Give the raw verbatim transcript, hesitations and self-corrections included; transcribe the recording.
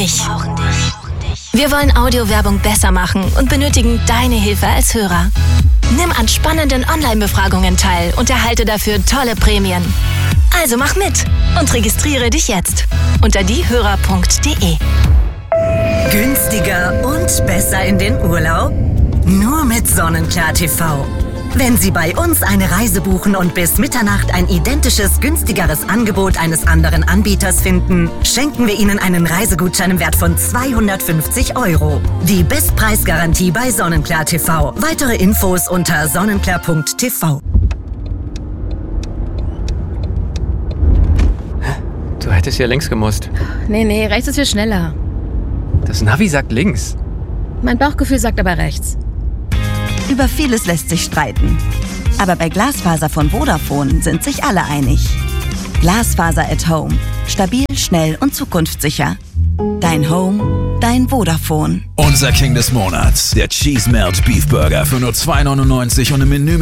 dich. Wir wollen Audiowerbung besser machen und benötigen deine Hilfe als Hörer. Nimm an spannenden Online-Befragungen teil und erhalte dafür tolle Prämien. Also mach mit und registriere dich jetzt unter diehörer punkt de. Günstiger und besser in den Urlaub? Nur mit Sonnenklar T V. Wenn Sie bei uns eine Reise buchen und bis Mitternacht ein identisches, günstigeres Angebot eines anderen Anbieters finden, schenken wir Ihnen einen Reisegutschein im Wert von zweihundertfünfzig Euro. Die Bestpreisgarantie bei Sonnenklar T V. Weitere Infos unter sonnenklar punkt t v. Du hättest ja links gemusst. Nee, nee, rechts ist viel schneller. Das Navi sagt links. Mein Bauchgefühl sagt aber rechts. Über vieles lässt sich streiten. Aber bei Glasfaser von Vodafone sind sich alle einig. Glasfaser at Home. Stabil, schnell und zukunftssicher. Dein Home, dein Vodafone. Unser King des Monats, der Cheese Melt Beef Burger für nur zwei neunundneunzig und im Menü